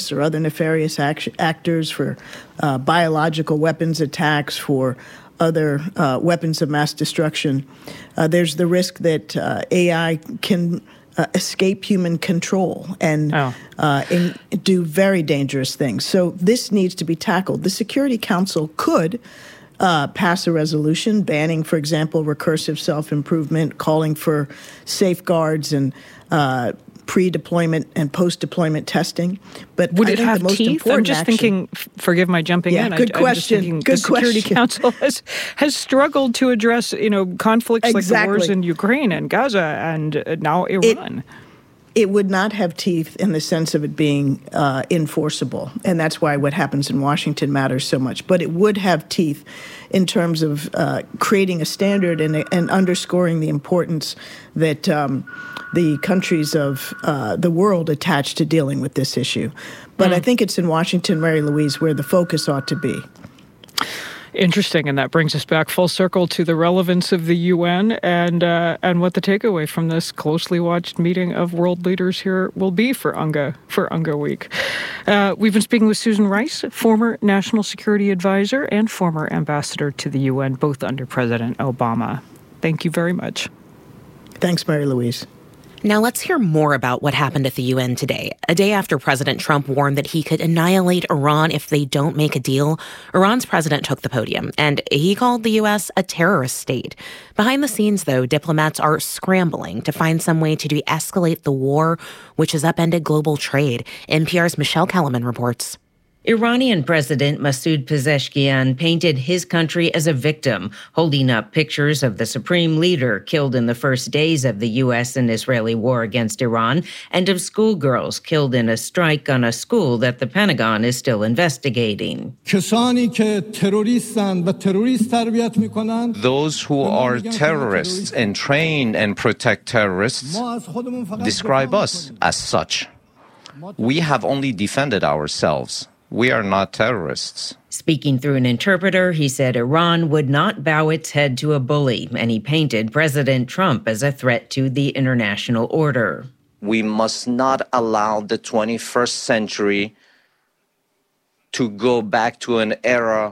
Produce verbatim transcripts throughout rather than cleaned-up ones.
terrorists or other nefarious act- actors, for uh, biological weapons attacks, for other uh, weapons of mass destruction. Uh, there's the risk that uh, A I can uh, escape human control and, oh. uh, and do very dangerous things. So this needs to be tackled. The Security Council could uh, pass a resolution banning, for example, recursive self-improvement, calling for safeguards and uh, pre-deployment and post-deployment testing. But would I it think have the most teeth? important I'm just action, thinking, forgive my jumping yeah, in. Good I, question. I'm just thinking good the Security question. Council has, has struggled to address, you know, conflicts exactly. like the wars in Ukraine and Gaza and now Iran. It, It would not have teeth in the sense of it being uh, enforceable, and that's why what happens in Washington matters so much. But it would have teeth in terms of uh, creating a standard and, and underscoring the importance that um, the countries of uh, the world attach to dealing with this issue. But mm. I think it's in Washington, Mary Louise, where the focus ought to be. Interesting, and that brings us back full circle to the relevance of the U N and uh, and what the takeaway from this closely watched meeting of world leaders here will be for UNGA for UNGA Week. Uh, we've been speaking with Susan Rice, former National Security Advisor and former Ambassador to the U N, both under President Obama. Thank you very much. Thanks, Mary Louise. Now let's hear more about what happened at the U N today. A day after President Trump warned that he could annihilate Iran if they don't make a deal, Iran's president took the podium, and he called the U S a terrorist state. Behind the scenes, though, diplomats are scrambling to find some way to de-escalate the war, which has upended global trade. N P R's Michelle Kellerman reports. Iranian President Masoud Pezeshkian painted his country as a victim, holding up pictures of the supreme leader killed in the first days of the U S and Israeli war against Iran, and of schoolgirls killed in a strike on a school that the Pentagon is still investigating. Those who are terrorists and train and protect terrorists describe us as such. We have only defended ourselves. We are not terrorists. Speaking through an interpreter, he said Iran would not bow its head to a bully, and he painted President Trump as a threat to the international order. We must not allow the twenty-first century to go back to an era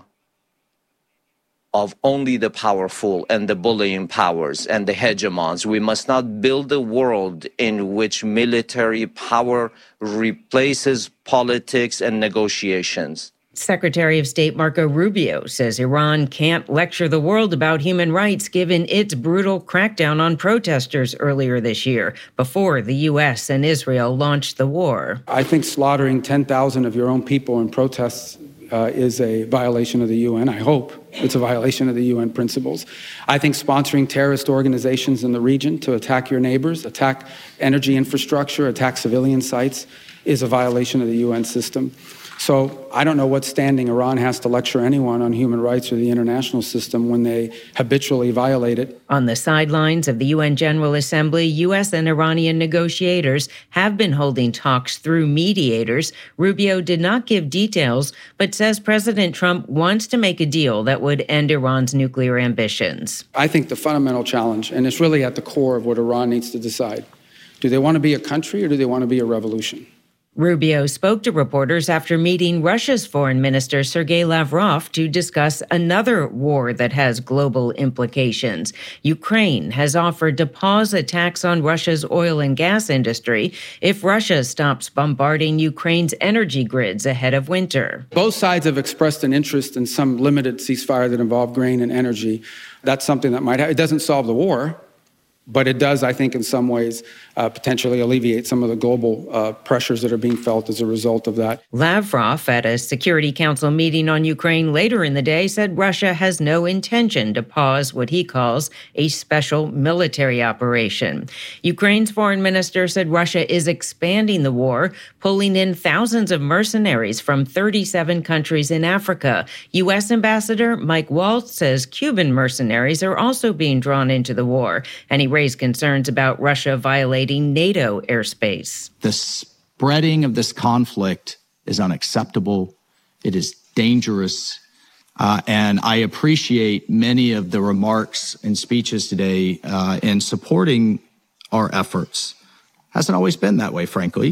of only the powerful and the bullying powers and the hegemons. We must not build a world in which military power replaces politics and negotiations. Secretary of State Marco Rubio says Iran can't lecture the world about human rights given its brutal crackdown on protesters earlier this year, before the U S and Israel launched the war. I think slaughtering ten thousand of your own people in protests Uh, is a violation of the U N. I hope it's a violation of the U N principles. I think sponsoring terrorist organizations in the region to attack your neighbors, attack energy infrastructure, attack civilian sites is a violation of the U N system. So I don't know what standing Iran has to lecture anyone on human rights or the international system when they habitually violate it. On the sidelines of the U N General Assembly, U S and Iranian negotiators have been holding talks through mediators. Rubio did not give details, but says President Trump wants to make a deal that would end Iran's nuclear ambitions. I think the fundamental challenge, and it's really at the core of what Iran needs to decide, do they want to be a country or do they want to be a revolution? Rubio spoke to reporters after meeting Russia's Foreign Minister Sergei Lavrov to discuss another war that has global implications. Ukraine has offered to pause attacks on Russia's oil and gas industry if Russia stops bombarding Ukraine's energy grids ahead of winter. Both sides have expressed an interest in some limited ceasefire that involve grain and energy. That's something that might have, it doesn't solve the war, but it does, I think, in some ways, uh, potentially alleviate some of the global uh, pressures that are being felt as a result of that. Lavrov, at a Security Council meeting on Ukraine later in the day, said Russia has no intention to pause what he calls a special military operation. Ukraine's foreign minister said Russia is expanding the war, pulling in thousands of mercenaries from thirty-seven countries in Africa. U S Ambassador Mike Waltz says Cuban mercenaries are also being drawn into the war, and he raised concerns about Russia violating NATO airspace. The spreading of this conflict is unacceptable. It is dangerous. Uh, and I appreciate many of the remarks and speeches today uh, in supporting our efforts. Hasn't always been that way, frankly.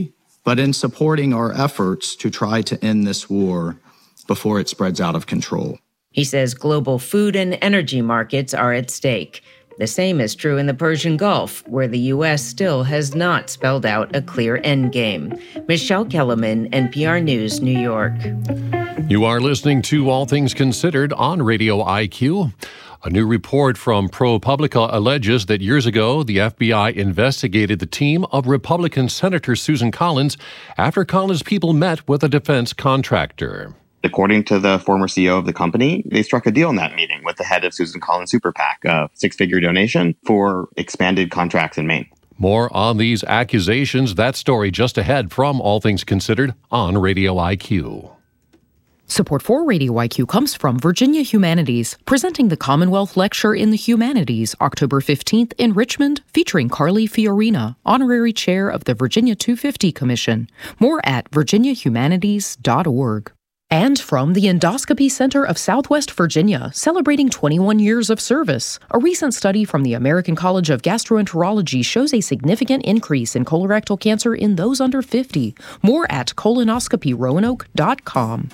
but in supporting our efforts to try to end this war before it spreads out of control. He says global food and energy markets are at stake. The same is true in the Persian Gulf, where the U S still has not spelled out a clear endgame. Michelle Kellerman, N P R News, New York. You are listening to All Things Considered on Radio I Q. A new report from ProPublica alleges that years ago, the F B I investigated the team of Republican Senator Susan Collins after Collins' people met with a defense contractor. According to the former C E O of the company, they struck a deal in that meeting with the head of Susan Collins' super PAC, a six-figure donation for expanded contracts in Maine. More on these accusations. That story just ahead from All Things Considered on Radio I Q. Support for Radio I Q comes from Virginia Humanities, presenting the Commonwealth Lecture in the Humanities, October fifteenth in Richmond, featuring Carly Fiorina, Honorary Chair of the Virginia two fifty Commission. More at virginia humanities dot org. And from the Endoscopy Center of Southwest Virginia, celebrating twenty-one years of service. A recent study from the American College of Gastroenterology shows a significant increase in colorectal cancer in those under fifty. More at colonoscopy roanoke dot com.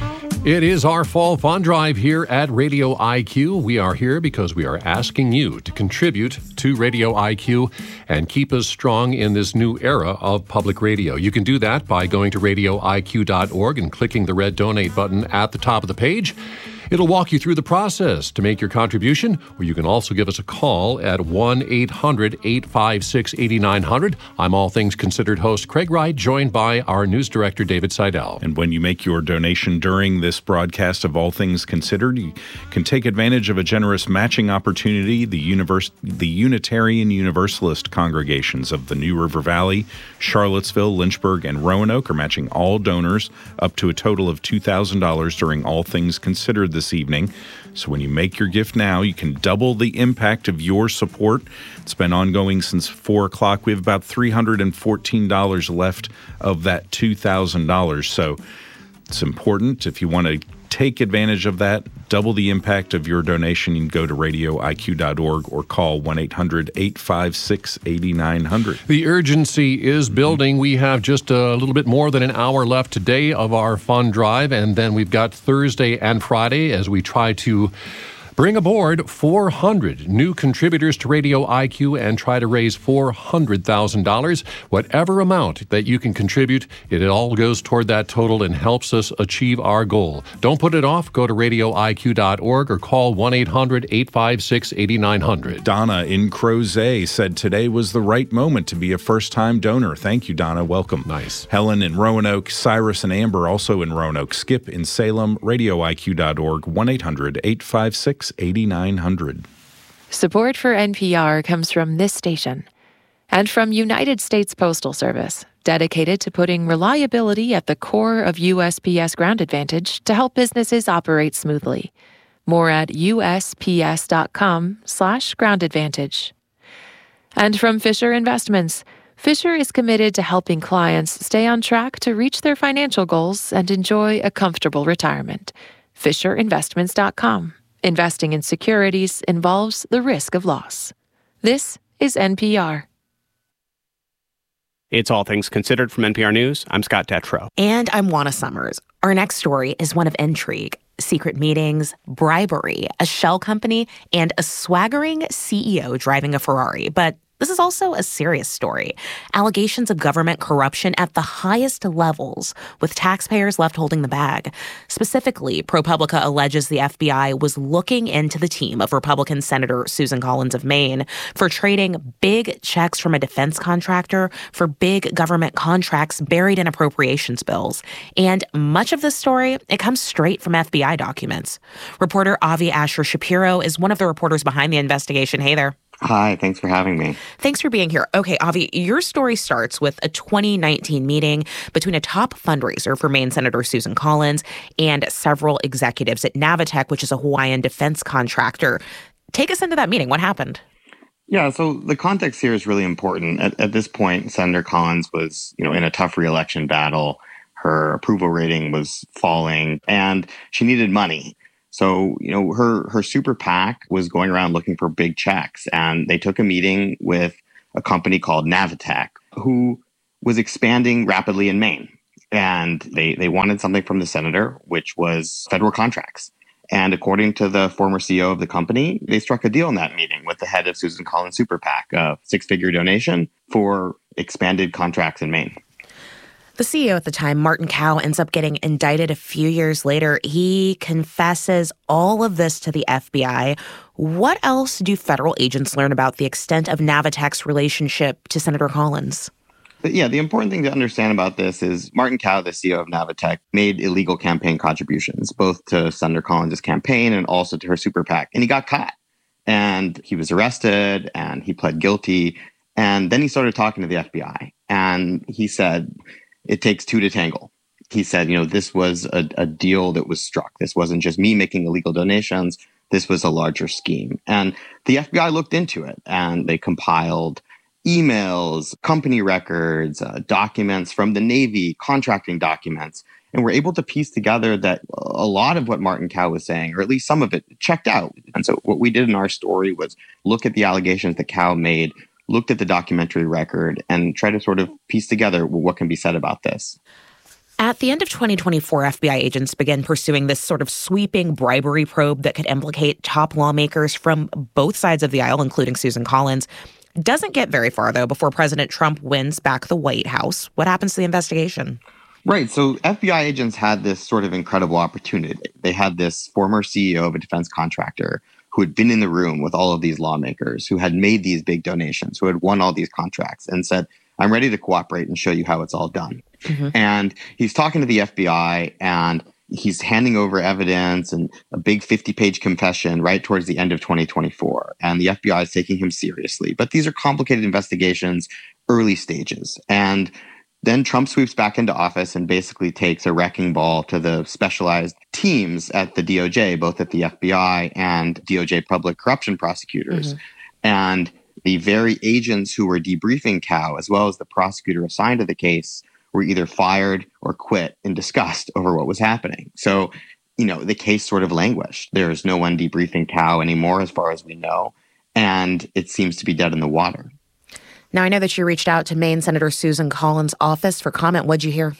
It is our fall fun drive here at Radio I Q. We are here because we are asking you to contribute to Radio I Q and keep us strong in this new era of public radio. You can do that by going to radio I Q dot org and clicking the red donate button at the top of the page. It'll walk you through the process to make your contribution, or you can also give us a call at one eight hundred eight five six eight nine zero zero. I'm All Things Considered host Craig Wright, joined by our news director David Seidel. And when you make your donation during this broadcast of All Things Considered, you can take advantage of a generous matching opportunity. The, univers- the Unitarian Universalist congregations of the New River Valley, Charlottesville, Lynchburg, and Roanoke are matching all donors up to a total of two thousand dollars during All Things Considered this evening. So when you make your gift now, you can double the impact of your support. It's been ongoing since four o'clock. We have about three hundred fourteen dollars left of that two thousand dollars. So it's important. If you want to take advantage of that, double the impact of your donation, you can go to radio I Q dot org or call one eight hundred eight five six eight nine zero zero. The urgency is building. We have just a little bit more than an hour left today of our fund drive, and then we've got Thursday and Friday as we try to bring aboard four hundred new contributors to Radio I Q and try to raise four hundred thousand dollars. Whatever amount that you can contribute, it all goes toward that total and helps us achieve our goal. Don't put it off. Go to radio I Q dot org or call one eight hundred eight five six eight nine zero zero. Donna in Crozet said today was the right moment to be a first-time donor. Thank you, Donna. Welcome. Nice. Helen in Roanoke, Cyrus and Amber also in Roanoke, Skip in Salem, radio I Q dot org, one eight hundred eight five six eight nine zero zero. Support for N P R comes from this station and from United States Postal Service, dedicated to putting reliability at the core of U S P S Ground Advantage to help businesses operate smoothly. More at U S P S dot com slash ground advantage. And from Fisher Investments, Fisher is committed to helping clients stay on track to reach their financial goals and enjoy a comfortable retirement. Fisher Investments dot com. Investing in securities involves the risk of loss. This is N P R. It's All Things Considered from N P R News. I'm Scott Detrow. And I'm Juana Summers. Our next story is one of intrigue, secret meetings, bribery, a shell company, and a swaggering C E O driving a Ferrari. But this is also a serious story. Allegations of government corruption at the highest levels, with taxpayers left holding the bag. Specifically, ProPublica alleges the F B I was looking into the team of Republican Senator Susan Collins of Maine for trading big checks from a defense contractor for big government contracts buried in appropriations bills. And much of this story, it comes straight from F B I documents. Reporter Avi Asher Shapiro is one of the reporters behind the investigation. Hey there. Hi, thanks for having me. Thanks for being here. Okay, Avi, your story starts with a twenty nineteen meeting between a top fundraiser for Maine Senator Susan Collins and several executives at Navitech, which is a Hawaiian defense contractor. Take us into that meeting. What happened? Yeah, so the context here is really important. At, at this point, Senator Collins was, you know, in a tough re-election battle. Her approval rating was falling, and she needed money. So, you know, her her super PAC was going around looking for big checks, and they took a meeting with a company called Navitech, who was expanding rapidly in Maine. And they, they wanted something from the senator, which was federal contracts. And according to the former C E O of the company, they struck a deal in that meeting with the head of Susan Collins' super PAC, a six-figure donation for expanded contracts in Maine. The C E O at the time, Martin Kao, ends up getting indicted a few years later. He confesses all of this to the F B I. What else do federal agents learn about the extent of Navitech's relationship to Senator Collins? But yeah, the important thing to understand about this is Martin Kao, the C E O of Navitech, made illegal campaign contributions, both to Senator Collins' campaign and also to her super PAC. And he got caught. And he was arrested and he pled guilty. And then he started talking to the F B I. And he said, it takes two to tangle. He said, you know, this was a, a deal that was struck. This wasn't just me making illegal donations. This was a larger scheme. And the F B I looked into it and they compiled emails, company records, uh, documents from the Navy, contracting documents, and we're able to piece together that a lot of what Martin Kao was saying, or at least some of it, checked out. And so what we did in our story was look at the allegations that Kao made, looked at the documentary record, and try to sort of piece together what can be said about this. At the end of twenty twenty-four, F B I agents began pursuing this sort of sweeping bribery probe that could implicate top lawmakers from both sides of the aisle, including Susan Collins. Doesn't get very far, though, before President Trump wins back the White House. What happens to the investigation? Right. So F B I agents had this sort of incredible opportunity. They had this former C E O of a defense contractor who had been in the room with all of these lawmakers, who had made these big donations, who had won all these contracts and said, I'm ready to cooperate and show you how it's all done. Mm-hmm. And he's talking to the F B I and he's handing over evidence and a big fifty-page confession right towards the end of twenty twenty-four. And the F B I is taking him seriously. But these are complicated investigations, early stages. And then Trump sweeps back into office and basically takes a wrecking ball to the specialized teams at the D O J, both at the F B I and D O J public corruption prosecutors. Mm-hmm. And the very agents who were debriefing Kao, as well as the prosecutor assigned to the case, were either fired or quit in disgust over what was happening. So, you know, the case sort of languished. There's no one debriefing Kao anymore, as far as we know, and it seems to be dead in the water. Now, I know that you reached out to Maine Senator Susan Collins' office for comment. What'd you hear?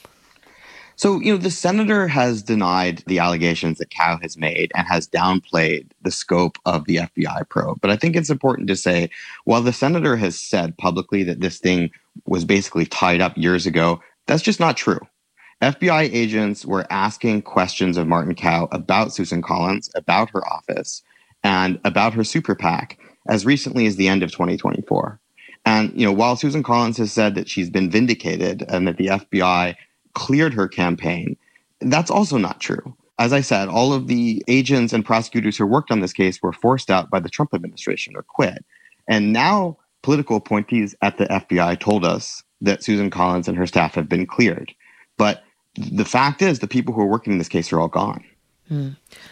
So, you know, the senator has denied the allegations that Kao has made and has downplayed the scope of the F B I probe. But I think it's important to say, while the senator has said publicly that this thing was basically tied up years ago, that's just not true. F B I agents were asking questions of Martin Kao about Susan Collins, about her office, and about her super PAC as recently as the end of twenty twenty-four. And, you know, while Susan Collins has said that she's been vindicated and that the F B I cleared her campaign, that's also not true. As I said, all of the agents and prosecutors who worked on this case were forced out by the Trump administration or quit. And now political appointees at the F B I told us that Susan Collins and her staff have been cleared. But the fact is, the people who are working in this case are all gone. Hmm.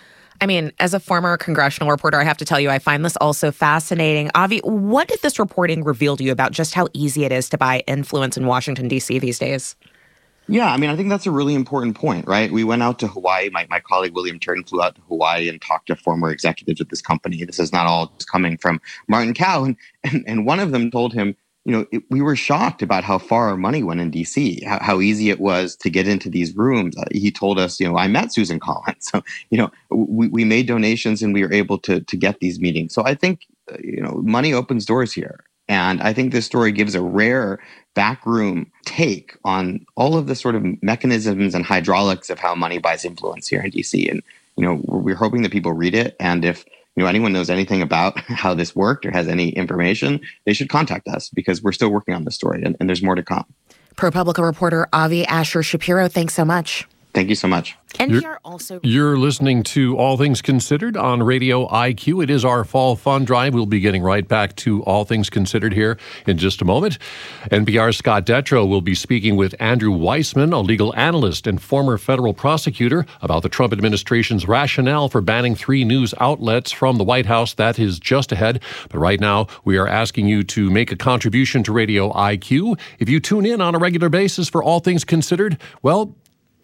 I mean, as a former congressional reporter, I have to tell you, I find this also fascinating. Avi, what did this reporting reveal to you about just how easy it is to buy influence in Washington, D C these days? Yeah, I mean, I think that's a really important point, right? We went out to Hawaii. My, my colleague William Turton flew out to Hawaii and talked to former executives at this company. This is not all just coming from Martin Kao. And, and, and one of them told him, you know, it, we were shocked about how far our money went in D C, how, how easy it was to get into these rooms. Uh, he told us, you know, I met Susan Collins. So, you know, we, we made donations and we were able to, to get these meetings. So I think, uh, you know, money opens doors here. And I think this story gives a rare backroom take on all of the sort of mechanisms and hydraulics of how money buys influence here in D C. And, you know, we're hoping that people read it. And if, you know, anyone knows anything about how this worked or has any information, they should contact us because we're still working on this story and, and there's more to come. ProPublica reporter Avi Asher Shapiro, thanks so much. Thank you so much. N P R you're, also... You're listening to All Things Considered on Radio I Q. It is our fall fund drive. We'll be getting right back to All Things Considered here in just a moment. N P R's Scott Detrow will be speaking with Andrew Weissmann, a legal analyst and former federal prosecutor, about the Trump administration's rationale for banning three news outlets from the White House. That is just ahead. But right now, we are asking you to make a contribution to Radio I Q. If you tune in on a regular basis for All Things Considered, well,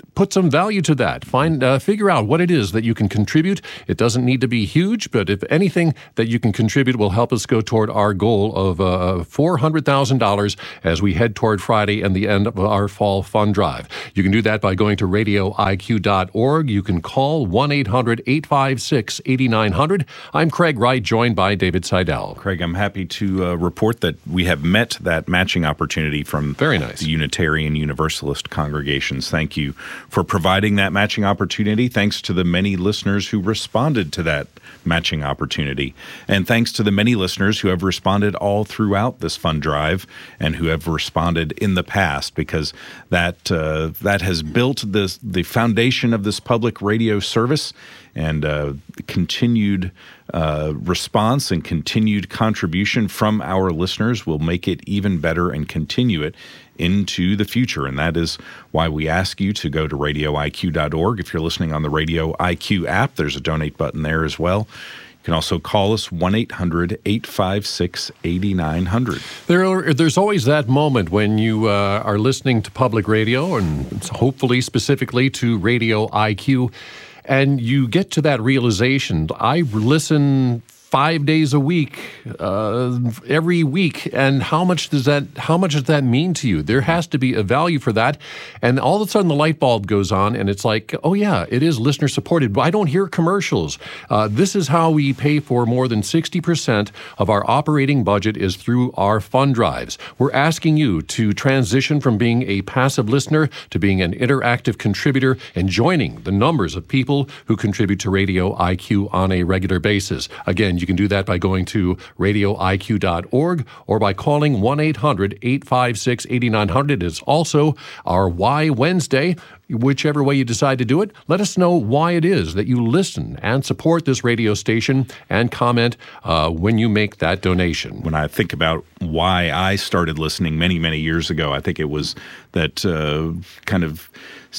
put some value to that. Find, uh, figure out what it is that you can contribute. It doesn't need to be huge, but if anything that you can contribute will help us go toward our goal of uh, four hundred thousand dollars as we head toward Friday and the end of our fall fund drive. You can do that by going to radio I Q dot org. You can call one eight hundred eight five six eight nine zero zero. I'm Craig Wright, joined by David Seidel. Craig, I'm happy to uh, report that we have met that matching opportunity from Very nice. the Unitarian Universalist congregations. Thank you for providing that matching opportunity. Thanks to the many listeners who responded to that matching opportunity. And thanks to the many listeners who have responded all throughout this fund drive and who have responded in the past, because that uh, that has built this, the foundation of this public radio service, and uh, continued uh, response and continued contribution from our listeners will make it even better and continue it into the future. And that is why we ask you to go to radio I Q dot org. If you're listening on the Radio I Q app, there's a donate button there as well. You can also call us one eight hundred eight five six eight nine zero zero. There are, there's always that moment when you uh, are listening to public radio, and hopefully specifically to Radio I Q, and you get to that realization. I listen five days a week, uh, every week, and how much does that how much does that mean to you? There has to be a value for that, and all of a sudden the light bulb goes on, and it's like, oh yeah, it is listener supported, but I don't hear commercials. Uh, this is how we pay for more than sixty percent of our operating budget is through our fund drives. We're asking you to transition from being a passive listener to being an interactive contributor and joining the numbers of people who contribute to Radio I Q on a regular basis. Again, you can do that by going to radio I Q dot org or by calling one eight hundred eight five six eight nine zero zero. It is also our Why Wednesday. Whichever way you decide to do it, let us know why it is that you listen and support this radio station, and comment uh, when you make that donation. When I think about why I started listening many, many years ago, I think it was that uh, kind of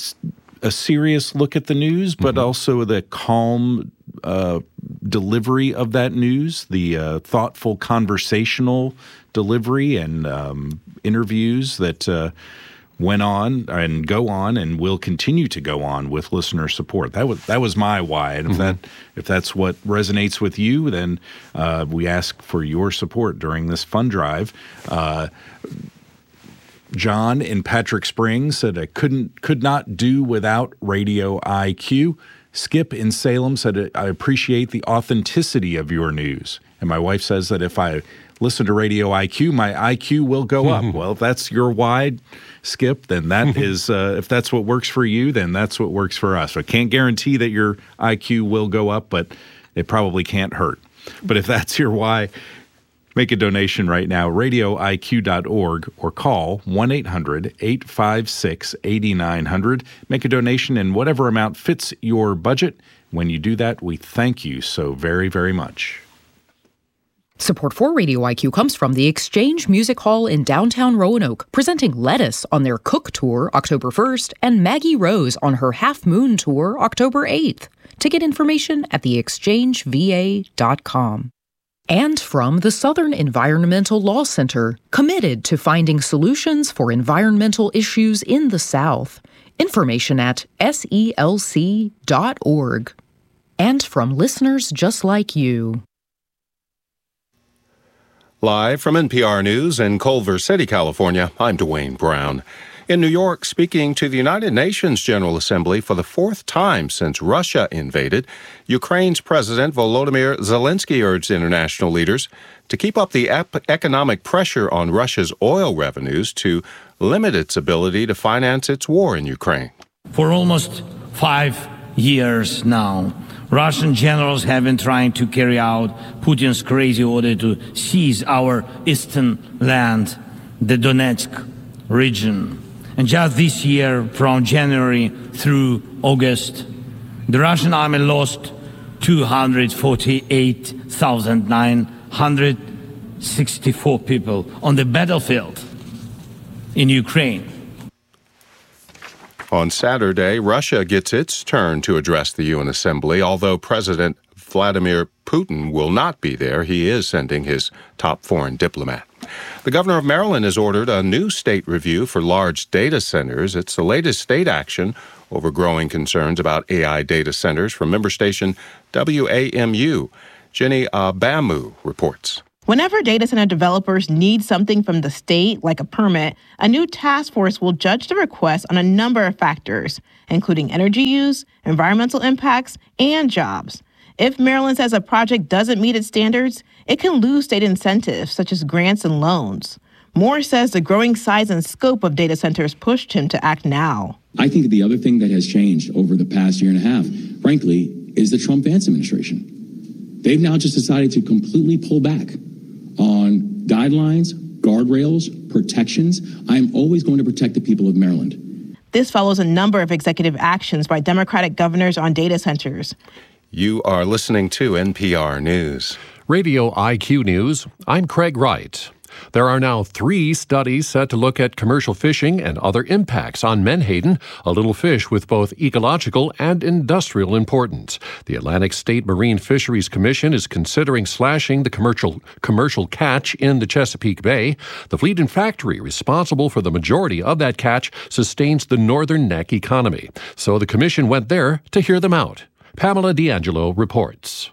a serious look at the news, but mm-hmm. also the calm uh, delivery of that news, the uh, thoughtful conversational delivery and um, interviews that uh, went on and go on and will continue to go on with listener support. That was that was my why, and if mm-hmm. that if that's what resonates with you, then uh, we ask for your support during this fund drive. Uh, John in Patrick Springs said, I couldn't could not do without Radio I Q. Skip in Salem said, I appreciate the authenticity of your news. And my wife says that if I listen to Radio I Q, my I Q will go up. Well, if that's your why, Skip, then that is, uh, if that's what works for you, then that's what works for us. I can't guarantee that your I Q will go up, but it probably can't hurt. But if that's your why, make a donation right now, radio I Q dot org, or call one eight hundred eight five six eight nine zero zero. Make a donation in whatever amount fits your budget. When you do that, we thank you so very, very much. Support for Radio I Q comes from the Exchange Music Hall in downtown Roanoke, presenting Lettuce on their Cook Tour October first and Maggie Rose on her Half Moon Tour October eighth. Ticket information at the exchange v a dot com. And from the Southern Environmental Law Center, committed to finding solutions for environmental issues in the South. Information at S E L C dot org. And from listeners just like you. Live from N P R News in Culver City, California, I'm Dwayne Brown. In New York, speaking to the United Nations General Assembly for the fourth time since Russia invaded, Ukraine's President Volodymyr Zelensky urged international leaders to keep up the ep- economic pressure on Russia's oil revenues to limit its ability to finance its war in Ukraine. For almost five years now, Russian generals have been trying to carry out Putin's crazy order to seize our eastern land, the Donetsk region. And just this year, from January through August, the Russian army lost two hundred forty-eight thousand nine hundred sixty-four people on the battlefield in Ukraine. On Saturday, Russia gets its turn to address the U N Assembly. Although President Vladimir Putin will not be there, he is sending his top foreign diplomat. The governor of Maryland has ordered a new state review for large data centers. It's the latest state action over growing concerns about A I data centers. From member station W A M U, Jenny Abamu reports. Whenever data center developers need something from the state, like a permit, a new task force will judge the request on a number of factors, including energy use, environmental impacts, and jobs. If Maryland says a project doesn't meet its standards, it can lose state incentives, such as grants and loans. Moore says the growing size and scope of data centers pushed him to act now. I think the other thing that has changed over the past year and a half, frankly, is the Trump-Vance administration. They've now just decided to completely pull back on guidelines, guardrails, protections. I'm always going to protect the people of Maryland. This follows a number of executive actions by Democratic governors on data centers. You are listening to N P R News. Radio I Q News, I'm Craig Wright. There are now three studies set to look at commercial fishing and other impacts on menhaden, a little fish with both ecological and industrial importance. The Atlantic State Marine Fisheries Commission is considering slashing the commercial commercial catch in the Chesapeake Bay. The fleet and factory responsible for the majority of that catch sustains the Northern Neck economy. So the commission went there to hear them out. Pamela D'Angelo reports.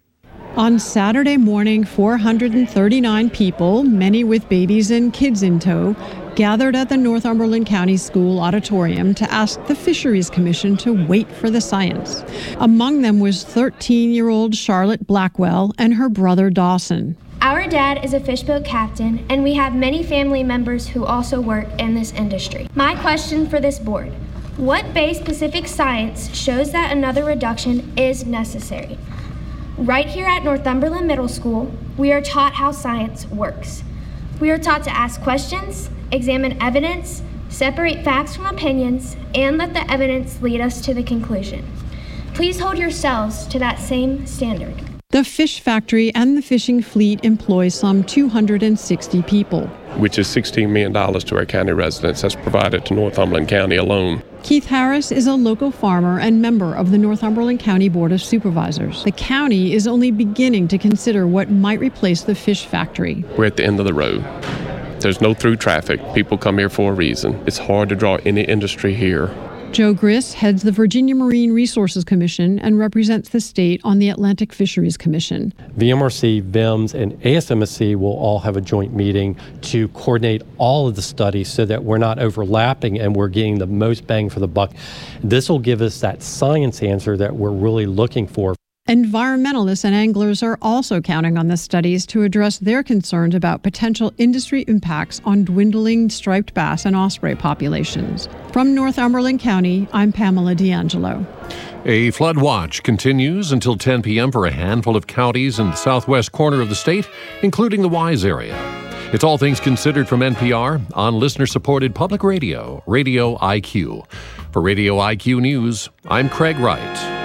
On Saturday morning, four hundred thirty-nine people, many with babies and kids in tow, gathered at the Northumberland County School auditorium to ask the Fisheries Commission to wait for the science. Among them was thirteen-year-old Charlotte Blackwell and her brother Dawson. Our dad is a fishboat captain, and we have many family members who also work in this industry. My question for this board: what bay-specific science shows that another reduction is necessary? Right here at Northumberland Middle School, we are taught how science works. We are taught to ask questions, examine evidence, separate facts from opinions, and let the evidence lead us to the conclusion. Please hold yourselves to that same standard. The fish factory and the fishing fleet employ some two hundred sixty people, which is sixteen million dollars to our county residents. That's provided to Northumberland County alone. Keith Harris is a local farmer and member of the Northumberland County Board of Supervisors. The county is only beginning to consider what might replace the fish factory. We're at the end of the road. There's no through traffic. People come here for a reason. It's hard to draw any industry here. Joe Griss heads the Virginia Marine Resources Commission and represents the state on the Atlantic Fisheries Commission. V M R C, V I M S, and A S M S C will all have a joint meeting to coordinate all of the studies so that we're not overlapping and we're getting the most bang for the buck. This will give us that science answer that we're really looking for. Environmentalists and anglers are also counting on the studies to address their concerns about potential industry impacts on dwindling striped bass and osprey populations. From Northumberland County, I'm Pamela D'Angelo. A flood watch continues until ten p.m. for a handful of counties in the southwest corner of the state, including the Wise area. It's All Things Considered from N P R on listener-supported public radio, Radio I Q. For Radio I Q News, I'm Craig Wright.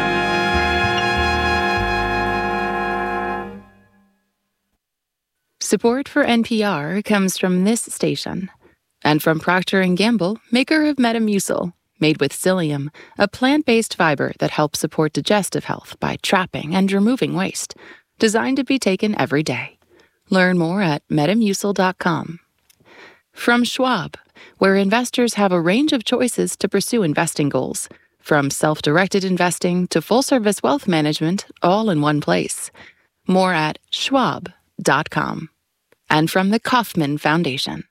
Support for N P R comes from this station and from Procter and Gamble, maker of Metamucil, made with psyllium, a plant-based fiber that helps support digestive health by trapping and removing waste, designed to be taken every day. Learn more at metamucil dot com. From Schwab, where investors have a range of choices to pursue investing goals, from self-directed investing to full-service wealth management, all in one place. More at schwab dot com. And from the Kauffman Foundation.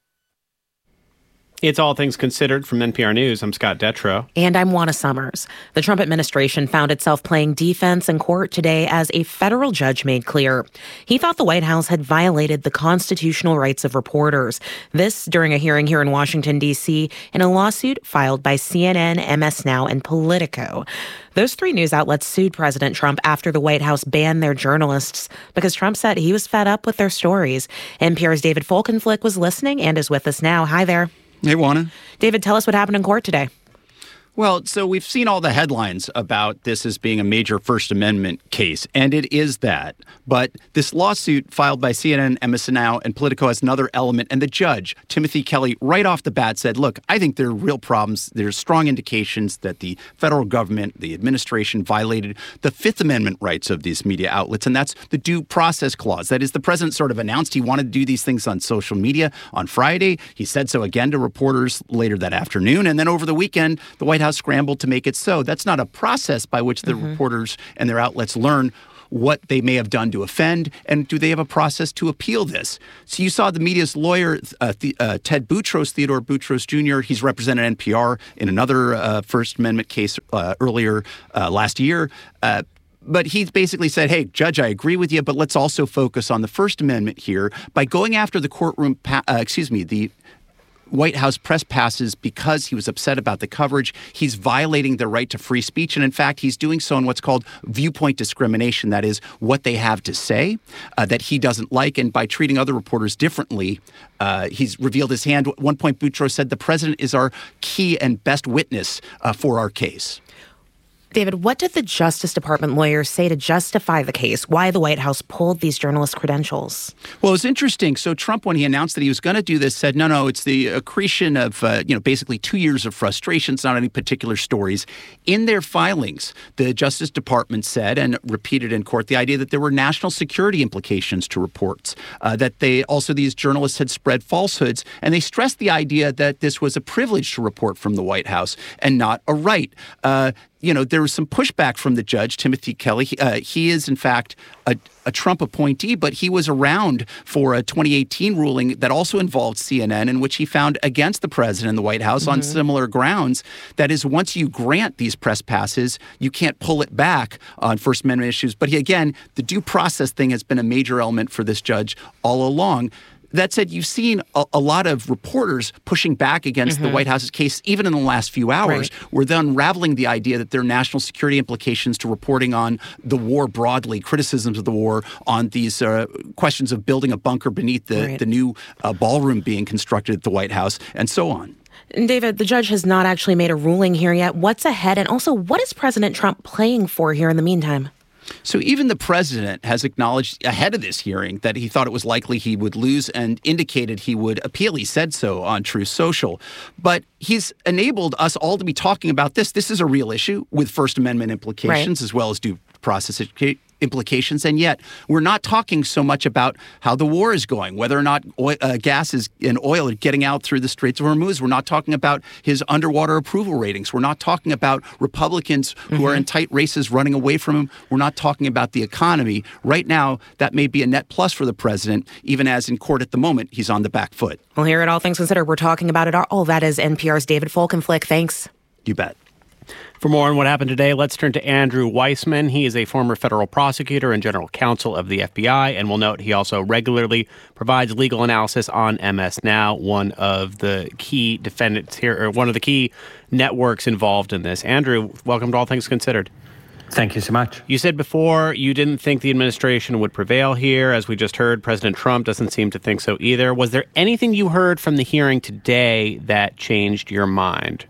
It's All Things Considered from N P R News. I'm Scott Detrow. And I'm Juana Summers. The Trump administration found itself playing defense in court today as a federal judge made clear. He thought the White House had violated the constitutional rights of reporters. This during a hearing here in Washington, D C, in a lawsuit filed by C N N, M S Now, and Politico. Those three news outlets sued President Trump after the White House banned their journalists because Trump said he was fed up with their stories. N P R's David Folkenflik was listening and is with us now. Hi there. Hey, Juana. David, tell us what happened in court today. Well, so we've seen all the headlines about this as being a major First Amendment case, and it is that. But this lawsuit filed by C N N, M S Now, and Politico has another element, and the judge, Timothy Kelly, right off the bat said, look, I think there are real problems. There's strong indications that the federal government, the administration, violated the Fifth Amendment rights of these media outlets, and that's the due process clause. That is, the president sort of announced he wanted to do these things on social media on Friday. He said so again to reporters later that afternoon, and then over the weekend, the White White House scrambled to make it so. That's not a process by which the mm-hmm. reporters and their outlets learn what they may have done to offend, and do they have a process to appeal this? So you saw the media's lawyer, uh, the, uh, Ted Boutros, Theodore Boutros Junior He's represented N P R in another uh, First Amendment case uh, earlier uh, last year. Uh, But he's basically said, hey, Judge, I agree with you, but let's also focus on the First Amendment here by going after the courtroom, pa- uh, excuse me, the White House press passes because he was upset about the coverage. He's violating their right to free speech. And in fact, he's doing so in what's called viewpoint discrimination. That is what they have to say uh, that he doesn't like. And by treating other reporters differently, uh, he's revealed his hand. At one point, Boutros said the president is our key and best witness uh, for our case. David, what did the Justice Department lawyers say to justify the case? Why the White House pulled these journalist credentials? Well, it's interesting. So Trump, when he announced that he was going to do this, said, no, no, it's the accretion of, uh, you know, basically two years of frustrations, not any particular stories. In their filings, the Justice Department said, and repeated in court, the idea that there were national security implications to reports, uh, that they also, these journalists had spread falsehoods, and they stressed the idea that this was a privilege to report from the White House and not a right. Uh, You know, there was some pushback from the judge, Timothy Kelly. Uh, he is, in fact, a, a Trump appointee, but he was around for a twenty eighteen ruling that also involved C N N, in which he found against the president and the White House mm-hmm. on similar grounds. That is, once you grant these press passes, you can't pull it back on First Amendment issues. But he, again, the due process thing has been a major element for this judge all along. That said, you've seen a, a lot of reporters pushing back against mm-hmm. the White House's case, even in the last few hours, right. where they're unraveling the idea that there are national security implications to reporting on the war broadly, criticisms of the war, on these uh, questions of building a bunker beneath the, right. the new uh, ballroom being constructed at the White House, and so on. And David, the judge has not actually made a ruling here yet. What's ahead? And also, what is President Trump playing for here in the meantime? So even the president has acknowledged ahead of this hearing that he thought it was likely he would lose and indicated he would appeal. He said so on Truth Social. But he's enabled us all to be talking about this. This is a real issue with First Amendment implications right. as well as due process implications. And yet we're not talking so much about how the war is going, whether or not oil, uh, gas is, and oil are getting out through the Straits of Hormuz. We're not talking about his underwater approval ratings. We're not talking about Republicans who mm-hmm. are in tight races running away from him. We're not talking about the economy. Right now, that may be a net plus for the president, even as in court at the moment, he's on the back foot. Well, here at All Things Considered, we're talking about it all. That is N P R's David Folkenflik. Thanks. You bet. For more on what happened today, let's turn to Andrew Weissmann. He is a former federal prosecutor and general counsel of the F B I. And we'll note he also regularly provides legal analysis on M S Now, one of the key defendants here, or one of the key networks involved in this. Andrew, welcome to All Things Considered. Thank you so much. You said before you didn't think the administration would prevail here. As we just heard, President Trump doesn't seem to think so either. Was there anything you heard from the hearing today that changed your mind?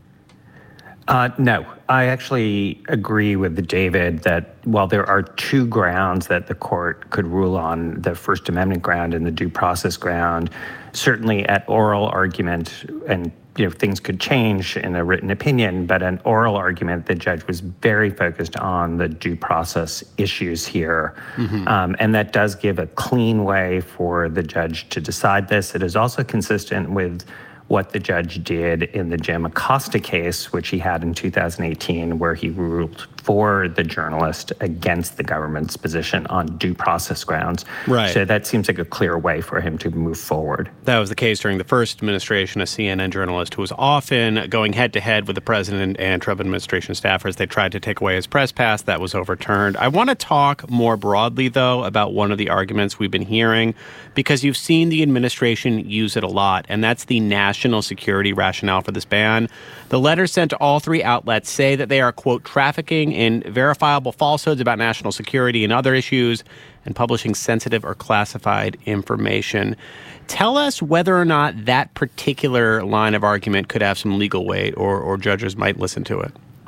Uh, no, I actually agree with David that while there are two grounds that the court could rule on, the First Amendment ground and the due process ground, certainly at oral argument, and you know things could change in a written opinion, but an oral argument, the judge was very focused on the due process issues here. Mm-hmm. Um, and that does give a clean way for the judge to decide this. It is also consistent with what the judge did in the Jim Acosta case, which he had in two thousand eighteen, where he ruled for the journalist against the government's position on due process grounds. Right. So that seems like a clear way for him to move forward. That was the case during the first administration, a C N N journalist who was often going head-to-head with the president and Trump administration staffers. They tried to take away his press pass. That was overturned. I want to talk more broadly, though, about one of the arguments we've been hearing, because you've seen the administration use it a lot, and that's the national security rationale for this ban. The letters sent to all three outlets say that they are, quote, trafficking in verifiable falsehoods about national security and other issues and publishing sensitive or classified information. Tell us whether or not that particular line of argument could have some legal weight, or, or judges might listen to it.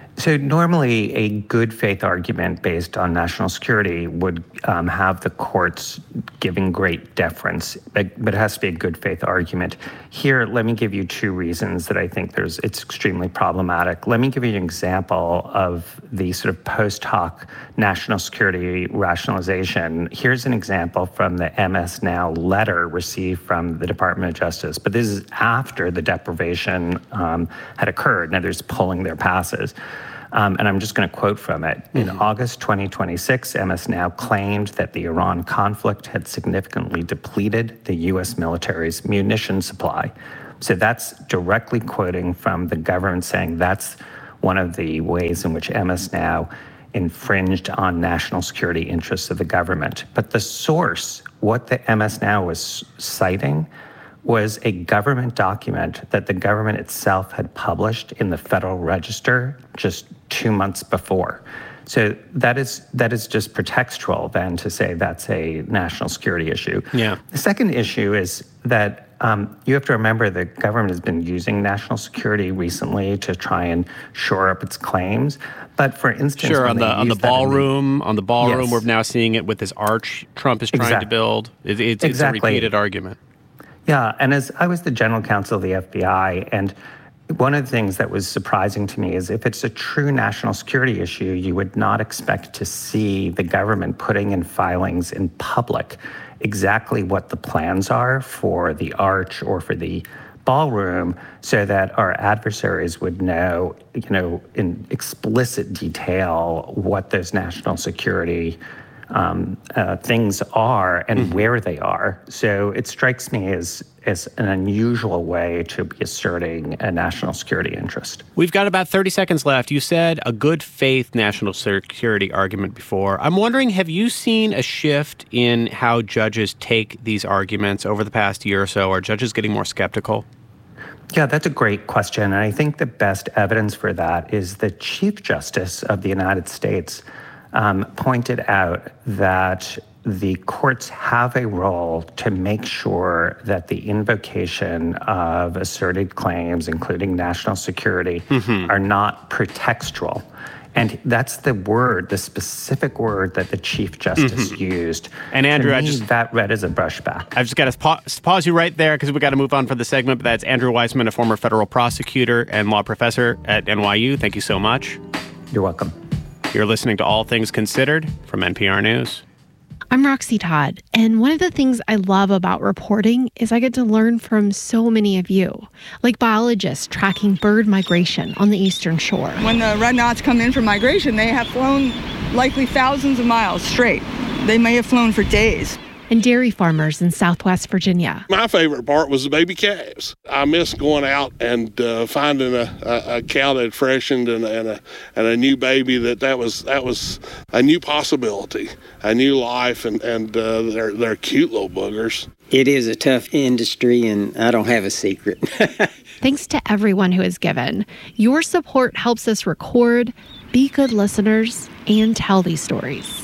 So normally a good faith argument based on national security would um, have the courts giving great deference, but, but it has to be a good faith argument. Here, let me give you two reasons that I think there's it's extremely problematic. Let me give you an example of the sort of post hoc national security rationalization. Here's an example from the M S Now letter received from the Department of Justice, but this is after the deprivation um, had occurred. Now, there's pulling their passes. Um, and I'm just going to quote from it. In mm-hmm. August twenty twenty-six, M S Now claimed that the Iran conflict had significantly depleted the U S military's munition supply. So that's directly quoting from the government saying that's one of the ways in which M S Now infringed on national security interests of the government. But the source, what the M S Now was citing, was a government document that the government itself had published in the Federal Register just two months before. So that is that is just pretextual then to say that's a national security issue. Yeah. The second issue is that um, you have to remember the government has been using national security recently to try and shore up its claims. But for instance, sure on the on the ballroom, the, on the ballroom, yes. we're now seeing it with this arch Trump is trying exactly. to build. It, it's, exactly. it's a repeated argument. Yeah, and as I was the general counsel of the F B I, and one of the things that was surprising to me is if it's a true national security issue, you would not expect to see the government putting in filings in public exactly what the plans are for the arch or for the ballroom so that our adversaries would know, you know, in explicit detail what those national security Um, uh, things are and mm-hmm. where they are. So it strikes me as as an unusual way to be asserting a national security interest. We've got about thirty seconds left. You said a good faith national security argument before. I'm wondering, have you seen a shift in how judges take these arguments over the past year or so? Are judges getting more skeptical? Yeah, that's a great question. And I think the best evidence for that is the Chief Justice of the United States Um, pointed out that the courts have a role to make sure that the invocation of asserted claims, including national security, mm-hmm. are not pretextual. And that's the word, the specific word that the Chief Justice mm-hmm. used. And Andrew, to me, I just that read as a brushback. I've just got to pause, pause you right there because we got to move on for the segment. But that's Andrew Weissmann, a former federal prosecutor and law professor at N Y U. Thank you so much. You're welcome. You're listening to All Things Considered from N P R News. I'm Roxy Todd, and one of the things I love about reporting is I get to learn from so many of you, like biologists tracking bird migration on the Eastern Shore. When the red knots come in for migration, they have flown likely thousands of miles straight. They may have flown for days. And dairy farmers in Southwest Virginia. My favorite part was the baby calves. I miss going out and uh, finding a, a, a cow that had freshened and, and, a, and a new baby. That that was that was a new possibility, a new life, and and uh, they're they're cute little boogers. It is a tough industry, and I don't have a secret. Thanks to everyone who has given. Your support helps us record, be good listeners, and tell these stories.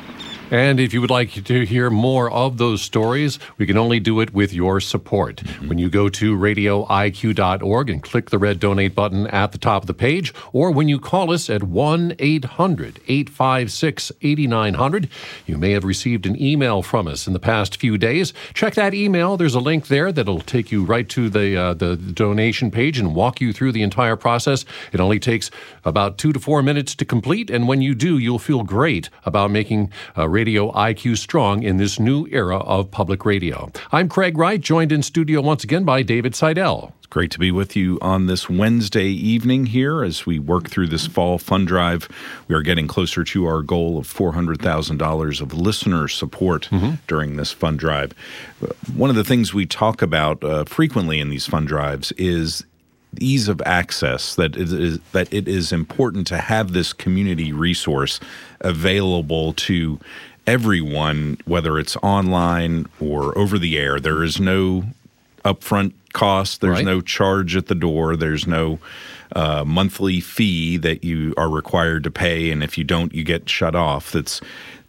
And if you would like to hear more of those stories, we can only do it with your support. Mm-hmm. When you go to radio I Q dot org and click the red donate button at the top of the page, or when you call us at one eight hundred eight five six eight nine zero zero, you may have received an email from us in the past few days. Check that email. There's a link there that'll take you right to the, uh, the donation page and walk you through the entire process. It only takes about two to four minutes to complete, and when you do, you'll feel great about making uh, radio Radio I Q strong in this new era of public radio. I'm Craig Wright, joined in studio once again by David Seidel. It's great to be with you on this Wednesday evening here as we work through this fall fund drive. We are getting closer to our goal of four hundred thousand dollars of listener support mm-hmm. during this fund drive. One of the things we talk about uh, frequently in these fund drives is ease of access, that it is, that it is important to have this community resource available to everyone, whether it's online or over the air. There is no upfront cost. There's right. no charge at the door. There's no uh, monthly fee that you are required to pay, and if you don't, you get shut off. That's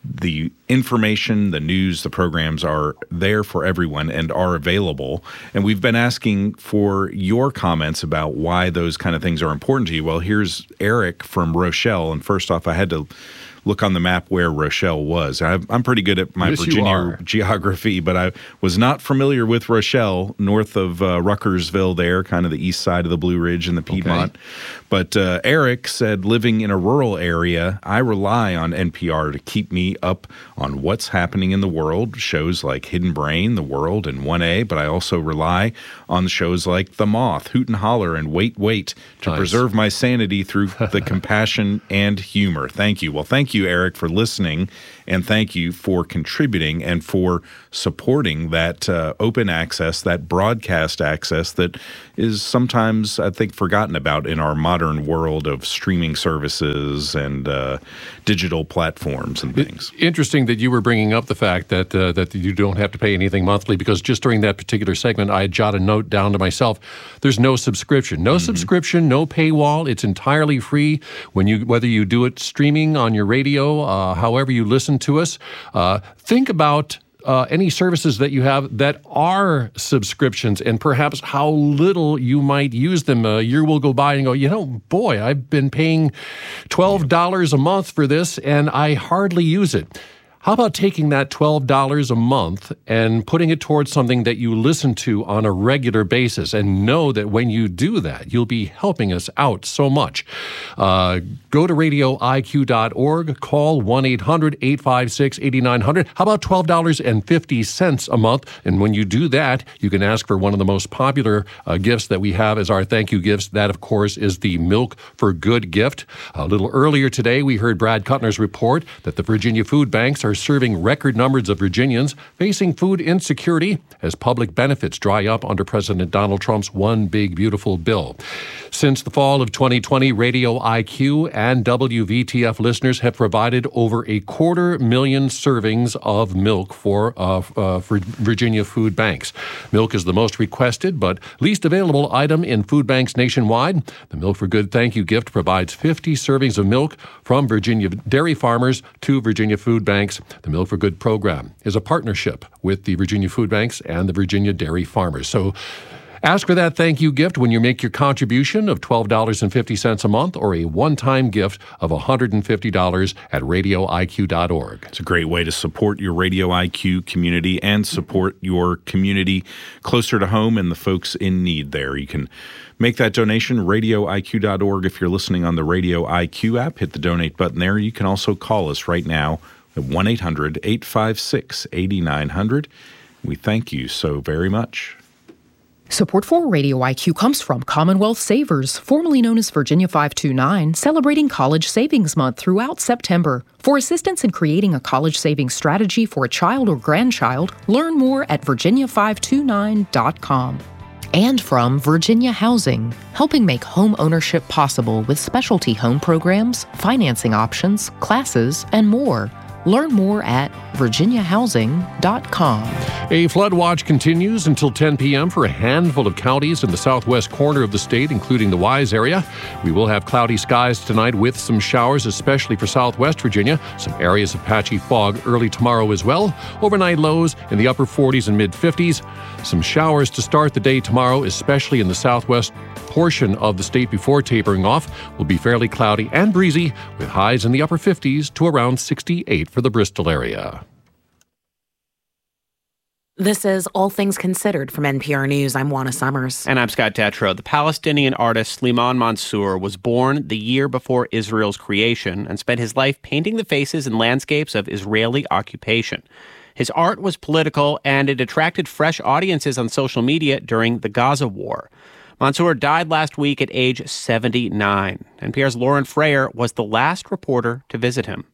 the information, the news, the programs are there for everyone and are available. And we've been asking for your comments about why those kind of things are important to you. Well, here's Eric from Rochelle. And first off, I had to look on the map where Rochelle was. I'm pretty good at my yes, Virginia geography, but I was not familiar with Rochelle, north of uh, Ruckersville there, kind of the east side of the Blue Ridge and the Piedmont. Okay. But uh, Eric said, living in a rural area, I rely on N P R to keep me up on what's happening in the world, shows like Hidden Brain, The World, and one A, but I also rely on shows like The Moth, Hoot and Holler, and Wait, Wait to nice. preserve my sanity through the compassion and humor. Thank you. Well, thank you, Eric, for listening, and thank you for contributing and for supporting that uh, open access, that broadcast access that is sometimes, I think, forgotten about in our modern world of streaming services and uh, digital platforms and things. Interesting that you were bringing up the fact that uh, that you don't have to pay anything monthly, because just during that particular segment, I jotted a note down to myself. There's no subscription, no mm-hmm. subscription, no paywall. It's entirely free. When you whether you do it streaming on your radio, uh, however you listen to us, uh, think about Uh, any services that you have that are subscriptions and perhaps how little you might use them. A year will go by and go, you know, boy, I've been paying twelve dollars a month for this and I hardly use it. How about taking that twelve dollars a month and putting it towards something that you listen to on a regular basis, and know that when you do that, you'll be helping us out so much. Uh, go to radio I Q dot org, call one eight hundred eight five six eight nine zero zero. How about twelve dollars and fifty cents a month? And when you do that, you can ask for one of the most popular uh, gifts that we have as our thank you gifts. That, of course, is the Milk for Good gift. A little earlier today, we heard Brad Kuttner's report that the Virginia food banks are serving record numbers of Virginians facing food insecurity as public benefits dry up under President Donald Trump's One Big Beautiful Bill. Since the fall of twenty twenty, Radio I Q and W V T F listeners have provided over a quarter million servings of milk for, uh, uh, for Virginia food banks. Milk is the most requested but least available item in food banks nationwide. The Milk for Good thank you gift provides fifty servings of milk from Virginia dairy farmers to Virginia food banks. The Milk for Good program is a partnership with the Virginia food banks and the Virginia dairy farmers. So ask for that thank you gift when you make your contribution of twelve dollars and fifty cents a month, or a one-time gift of one hundred fifty dollars at radio I Q dot org. It's a great way to support your Radio I Q community and support your community closer to home and the folks in need there. You can make that donation, radio I Q dot org. If you're listening on the Radio I Q app, hit the donate button there. You can also call us right now at one eight hundred eight five six eight nine zero zero. We thank you so very much. Support for Radio I Q comes from Commonwealth Savers, formerly known as Virginia five two nine, celebrating College Savings Month throughout September. For assistance in creating a college savings strategy for a child or grandchild, learn more at virginia five two nine dot com. And from Virginia Housing, helping make home ownership possible with specialty home programs, financing options, classes, and more. Learn more at virginia housing dot com. A flood watch continues until ten p.m. for a handful of counties in the southwest corner of the state, including the Wise area. We will have cloudy skies tonight with some showers, especially for southwest Virginia. Some areas of patchy fog early tomorrow as well. Overnight lows in the upper forties and mid-fifties. Some showers to start the day tomorrow, especially in the southwest portion of the state before tapering off. Will be fairly cloudy and breezy with highs in the upper fifties to around sixty-eight for the Bristol area. This is All Things Considered from N P R News. I'm Juana Summers. And I'm Scott Detrow. The Palestinian artist Slimane Mansour was born the year before Israel's creation and spent his life painting the faces and landscapes of Israeli occupation. His art was political, and it attracted fresh audiences on social media during the Gaza war. Mansour died last week at age seventy-nine. N P R's Lauren Freyer was the last reporter to visit him.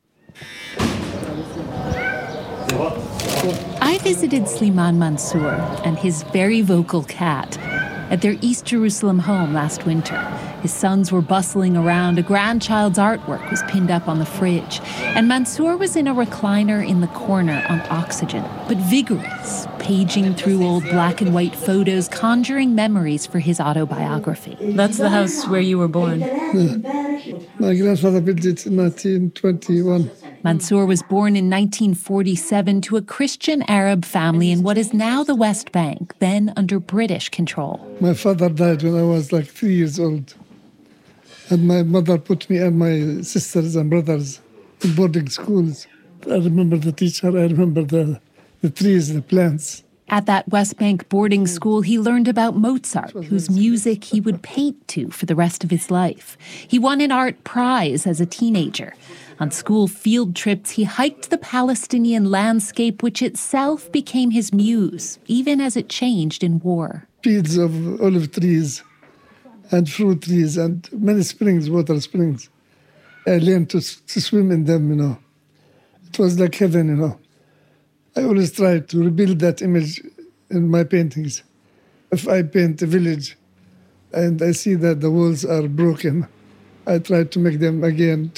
I visited Slimane Mansour and his very vocal cat at their East Jerusalem home last winter. His sons were bustling around, a grandchild's artwork was pinned up on the fridge, and Mansour was in a recliner in the corner on oxygen, but vigorous, paging through old black and white photos, conjuring memories for his autobiography. That's the house where you were born. Yeah. My grandfather built it in nineteen twenty-one. Mansour was born in nineteen forty-seven to a Christian Arab family in what is now the West Bank, then under British control. My father died when I was like three years old. And my mother put me and my sisters and brothers in boarding schools. I remember the teacher, I remember the, the trees, the plants. At that West Bank boarding school, he learned about Mozart, whose music he would paint to for the rest of his life. He won an art prize as a teenager. On school field trips, he hiked the Palestinian landscape, which itself became his muse, even as it changed in war. Fields of olive trees and fruit trees and many springs, water springs. I learned to, to swim in them, you know. It was like heaven, you know. I always try to rebuild that image in my paintings. If I paint a village and I see that the walls are broken, I try to make them again